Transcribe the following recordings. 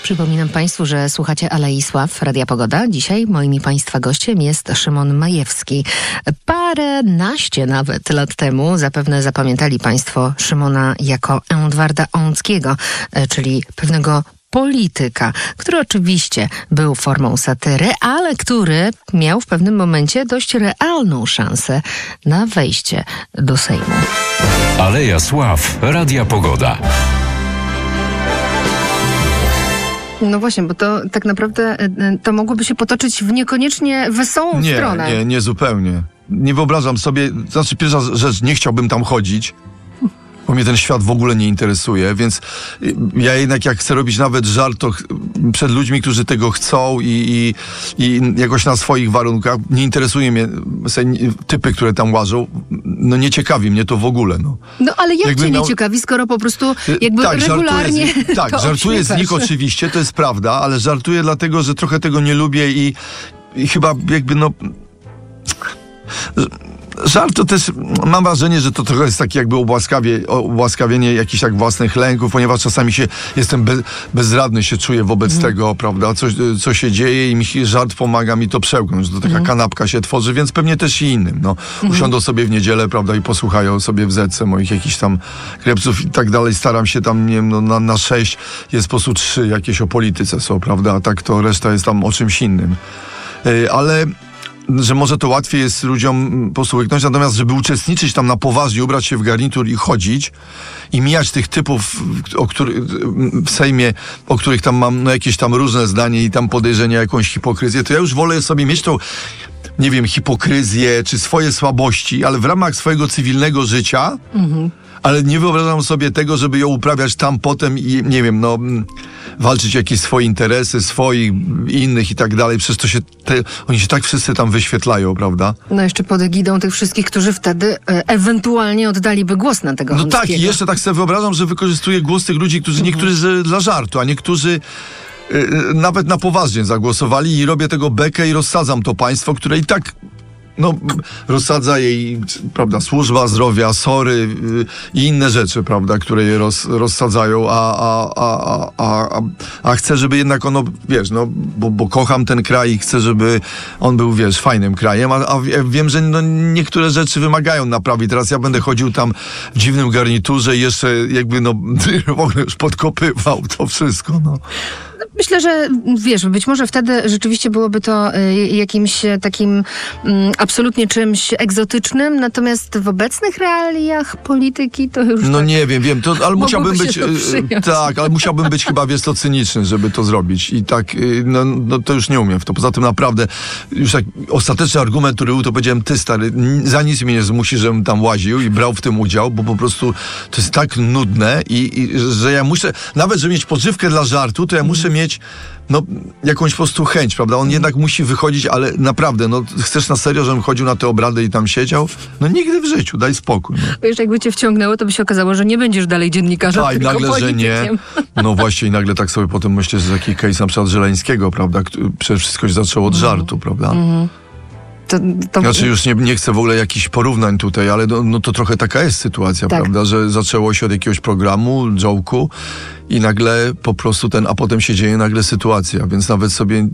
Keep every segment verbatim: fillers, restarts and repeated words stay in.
Przypominam Państwu, że słuchacie Alei Sław, Radia Pogoda. Dzisiaj moim Państwa gościem jest Szymon Majewski. Paręnaście nawet lat temu zapewne zapamiętali Państwo Szymona jako Edwarda Ąckiego, czyli pewnego polityka, który oczywiście był formą satyry, ale który miał w pewnym momencie dość realną szansę na wejście do Sejmu. Aleja Sław, Radia Pogoda. No właśnie, bo to tak naprawdę to mogłoby się potoczyć w niekoniecznie wesołą nie, stronę. Nie, nie, zupełnie. Nie wyobrażam sobie, znaczy pierwsza rzecz, nie chciałbym tam chodzić, bo mnie ten świat w ogóle nie interesuje, więc ja jednak jak chcę robić nawet żart, to przed ludźmi, którzy tego chcą i, i, i jakoś na swoich warunkach, nie interesuje mnie typy, które tam łażą, no nie ciekawi mnie to w ogóle. No, no ale jak jakby cię nie miał... ciekawi, skoro po prostu jakby tak, regularnie żartuję z, Tak, to żartuję z nich oczywiście, to jest prawda, ale żartuję dlatego, że trochę tego nie lubię i, i chyba jakby no... Żart to też, mam wrażenie, że to trochę jest takie jakby obłaskawie, obłaskawienie jakichś tak własnych lęków, ponieważ czasami się jestem be, bezradny, się czuję wobec mm. tego, prawda, co, co się dzieje i mi żart pomaga mi to przełknąć, to taka mm. kanapka się tworzy, więc pewnie też i innym, no. Mm. Usiądą sobie w niedzielę, prawda, i posłuchają sobie w zetce moich jakichś tam krepców i tak dalej, staram się tam, nie wiem, no, na, na sześć jest po prostu trzy jakieś o polityce są, prawda, a tak to reszta jest tam o czymś innym. Yy, ale... że może to łatwiej jest ludziom po prostu łyknąć, natomiast żeby uczestniczyć tam na poważnie, ubrać się w garnitur i chodzić i mijać tych typów, o których w Sejmie, o których tam mam no, jakieś tam różne zdanie i tam podejrzenia, jakąś hipokryzję, to ja już wolę sobie mieć tą, nie wiem, hipokryzję czy swoje słabości, ale w ramach swojego cywilnego życia, mhm. ale nie wyobrażam sobie tego, żeby ją uprawiać tam potem i nie wiem, no walczyć o jakieś swoje interesy, swoich, innych i tak dalej. Przecież to się, te, oni się tak wszyscy tam wyświetlają, prawda? No jeszcze pod egidą tych wszystkich, którzy wtedy e, ewentualnie oddaliby głos na tego No Ąckiego. tak, i jeszcze tak sobie wyobrażam, że wykorzystuję głos tych ludzi, którzy mhm. niektórzy z, dla żartu, a niektórzy y, nawet na poważnie zagłosowali i robię tego bekę i rozsadzam to państwo, które i tak no, rozsadza jej, prawda, służba zdrowia, sory i inne rzeczy, prawda, które je roz, rozsadzają, a, a, a, a, a, a chcę, żeby jednak ono, wiesz, no, bo, bo kocham ten kraj i chcę, żeby on był, wiesz, fajnym krajem, a, a wiem, że no, niektóre rzeczy wymagają naprawy. Teraz ja będę chodził tam w dziwnym garniturze i jeszcze jakby, no, w ogóle już podkopywał to wszystko, no. Myślę, że wiesz, być może wtedy rzeczywiście byłoby to y, jakimś takim y, absolutnie czymś egzotycznym, natomiast w obecnych realiach polityki to już... No tak nie wiem, wiem, to, ale musiałbym być... Y, tak, ale musiałbym być chyba, wiesz, to cyniczny, żeby to zrobić. I tak, y, no, no to już nie umiem w to. Poza tym naprawdę, już tak ostateczny argument, który był, to powiedziałem, ty stary, za nic mnie nie zmusi, żebym tam łaził i brał w tym udział, bo po prostu to jest tak nudne i, i że ja muszę, nawet żeby mieć pożywkę dla żartu, to ja muszę mieć no, jakąś po prostu chęć, prawda? On jednak musi wychodzić, ale naprawdę, no, chcesz na serio, żebym chodził na te obrady i tam siedział? No nigdy w życiu, daj spokój. No. Bo jeszcze jakby cię wciągnęło, to by się okazało, że nie będziesz dalej dziennikarzem, tak, tylko nagle, politykiem. że nie. No właśnie i nagle tak sobie potem myślę, że taki case na przykład Żeleńskiego, prawda? Przecież wszystko się zaczęło od mm. żartu, prawda? Mm. To, to... Znaczy już nie, nie chcę w ogóle jakichś porównań tutaj, ale no, no to trochę taka jest sytuacja, tak. prawda, że zaczęło się od jakiegoś programu, joke'u i nagle po prostu ten, a potem się dzieje nagle sytuacja, więc nawet sobie...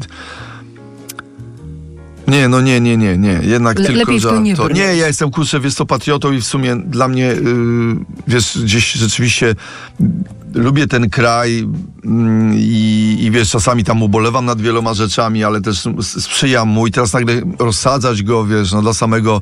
Nie, no nie, nie, nie, nie. Jednak Le- tylko, że... To nie, to, nie, ja jestem, kurczę, wiesz co, patriotą i w sumie dla mnie, yy, wiesz, gdzieś rzeczywiście lubię ten kraj yy, i wiesz, czasami tam ubolewam nad wieloma rzeczami, ale też sprzyjam mu i teraz nagle rozsadzać go, wiesz, no dla samego...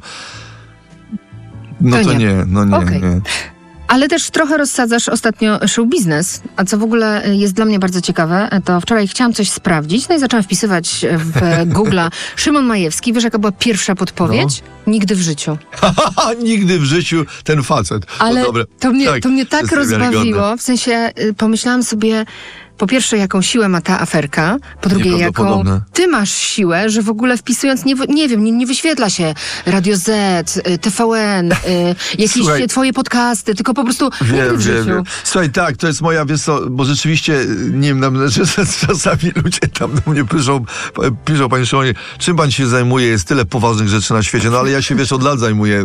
No to, to nie. nie, no nie, okay. nie. Ale też trochę rozsadzasz ostatnio show biznes, a co w ogóle jest dla mnie bardzo ciekawe, to wczoraj chciałam coś sprawdzić, no i zaczęłam wpisywać w Google'a Szymon Majewski. Wiesz, jaka była pierwsza podpowiedź? No. Nigdy w życiu. Nigdy w życiu ten facet. Ale no dobre. To, mnie, tak, to mnie tak rozbawiło, w sensie pomyślałam sobie... Po pierwsze, jaką siłę ma ta aferka, po drugie, jaką ty masz siłę, że w ogóle wpisując, nie, nie wiem, nie, nie wyświetla się Radio Z, T V N, y, jakieś Słuchaj, twoje podcasty, tylko po prostu wiem, w życiu. Wiem, wiem. Słuchaj, tak, to jest moja, wiesz co, bo rzeczywiście, nie wiem, nam, że czasami ludzie tam do mnie piszą, piszą, panie Szymonie, czym pan się zajmuje, jest tyle poważnych rzeczy na świecie, no ale ja się, wiesz, od lat zajmuję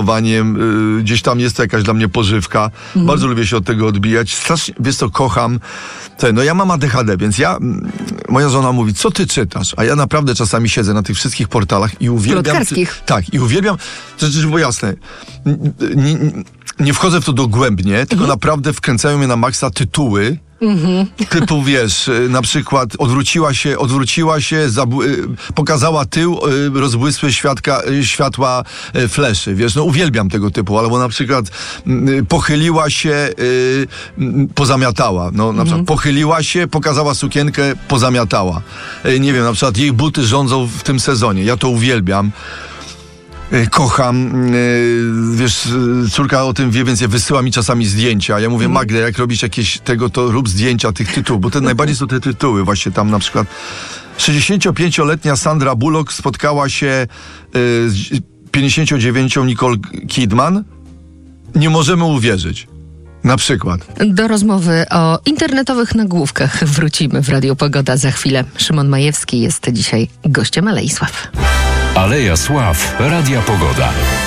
komentowaniem, y, gdzieś tam jest to jakaś dla mnie pożywka, mm. bardzo lubię się od tego odbijać, strasznie, wiesz co, kocham Te, no ja mam A D H D, więc ja, moja żona mówi, co ty czytasz? A ja naprawdę czasami siedzę na tych wszystkich portalach i uwielbiam... Plotkarskich. Tak, i uwielbiam, to żeby było jasne, nie, nie, nie wchodzę w to dogłębnie, tylko mhm. naprawdę wkręcają mnie na maksa tytuły, Mhm. typu, wiesz, na przykład odwróciła się, odwróciła się, zabły, pokazała tył, rozbłysły świadka, światła fleszy, wiesz, no uwielbiam tego typu, albo na przykład pochyliła się, pozamiatała, no na mhm. przykład pochyliła się, pokazała sukienkę, pozamiatała. Nie wiem, na przykład jej buty rządzą w tym sezonie, ja to uwielbiam. Kocham, wiesz, córka o tym wie, więc ja wysyła mi czasami zdjęcia. Ja mówię, mm. Magda, jak robisz jakieś tego, to rób zdjęcia tych tytułów, bo te najbardziej są te tytuły. Właśnie tam na przykład sześćdziesięciopięcioletnia Sandra Bullock spotkała się z pięćdziesięciodziewięcią Nicole Kidman. Nie możemy uwierzyć. Na przykład. Do rozmowy o internetowych nagłówkach wrócimy w Radiu Pogoda za chwilę. Szymon Majewski jest dzisiaj gościem Alei Sław. Aleja Sław, Radia Pogoda.